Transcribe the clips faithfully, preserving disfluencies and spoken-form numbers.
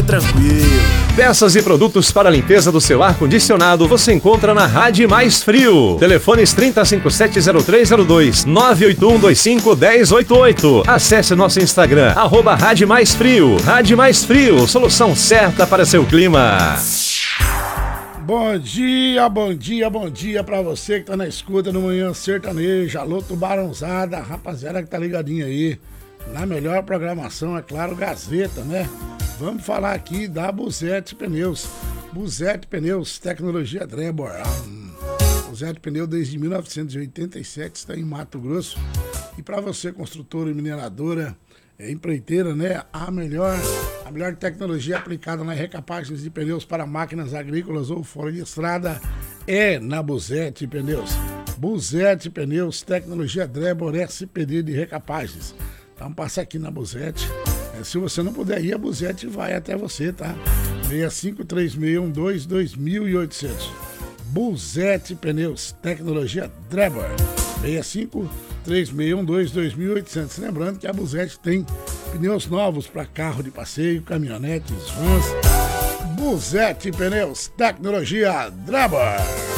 ser tranquilo. Peças e produtos para a limpeza do seu ar-condicionado você encontra na Rádio Mais Frio. Telefones trinta, cinquenta e sete, zero três zero dois, nove oito um dois cinco, um zero oito oito. Acesse nosso Instagram, arroba Rádio Mais Frio. Rádio Mais Frio, solução certa para seu clima. Bom dia, bom dia, bom dia pra você que tá na escuta no Manhã Sertaneja. Alô, Tubarãozada, rapaziada que tá ligadinha aí. Na melhor programação, é claro, Gazeta, né? Vamos falar aqui da Buzete Pneus. Buzete Pneus, tecnologia Drebor. Buzete Pneu desde mil novecentos e oitenta e sete está em Mato Grosso. E para você, construtora e mineradora, é, empreiteira, né? A melhor, a melhor tecnologia aplicada nas recapagens de pneus para máquinas agrícolas ou fora de estrada é na Buzete Pneus. Buzete Pneus, tecnologia Drebor S P D de recapagens. Então passa aqui na Buzete. É, se você não puder ir, a Buzete vai até você, tá? seis cinco três seis um dois, dois oito zero zero. Buzete Pneus, tecnologia Drebor. seis cinco três seis um dois, dois oito zero zero. Lembrando que a Buzete tem pneus novos para carro de passeio, caminhonetes, vans. Buzete Pneus, tecnologia Drebor.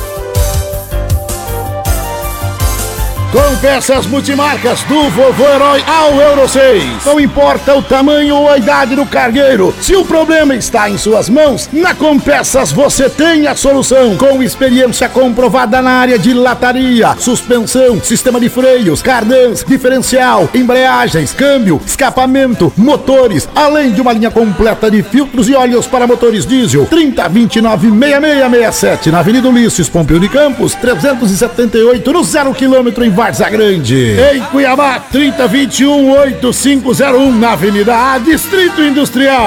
Com peças multimarcas do Vovô Herói ao Euro seis. Não importa o tamanho ou a idade do cargueiro, se o problema está em suas mãos, na Compeças você tem a solução. Com experiência comprovada na área de lataria, suspensão, sistema de freios, cardãs, diferencial, embreagens, câmbio, escapamento, motores, além de uma linha completa de filtros e óleos para motores diesel. trinta, vinte e nove, sessenta e seis sessenta e sete na Avenida Ulisses Pompeu de Campos, trezentos e setenta e oito no zero quilômetro em Várzea Grande. Em Cuiabá, trinta, vinte e um, oitenta e cinco zero um na Avenida A, Distrito Industrial.